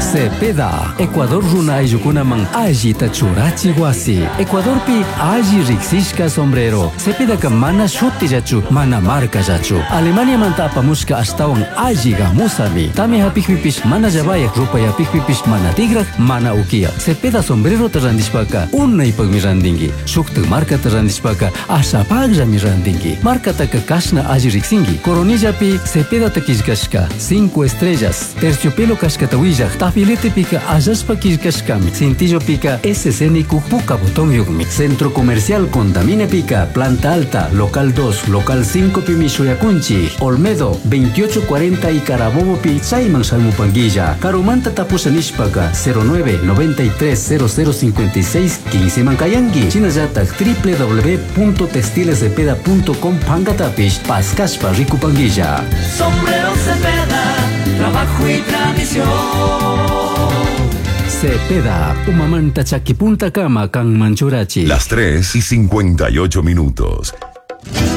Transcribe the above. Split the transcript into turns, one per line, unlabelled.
Cepeda, Ecuador runa ayllukunaman alli tachurachi wasi. Ecuador pi alli riksishka sombrero. Cepeda mana shutillachu, mana markallachu. Alemania manta apamushka astawan alli gamusami. Tami hapikpipish mana llabayak, rupa yapikpipish mana tigrak, mana ukiya. Cepeda sombrero randishpaka unaypakmi randingi. Shukta marca randishpaka ashapakllami randingi. Marca kashna alli riksingi. Coronillapi Cepeda kishkashka 5 estrellas. Terciopelo kashkata willak. Tafilete pika allashpa kishkashkami. Cintillo pika escénico puka botón yugmi. Centro comercial Contamine pika planta alta local 2 local 5 pi Shuyakunchi. Olmedo 2840 y Carabobo pi Saiman Salmupanguilla. Karumanta tapusanishpaka 09 93 0056 15 Mankayangi. Chinayatak www.textilescepeda.com Pangatapish Paskashpa Rikupanguilla.
Sombrero Cepeda, trabajo y tradición.
Cepeda, umamanta chakipunta kama kang manchurachi.
Las 3:58.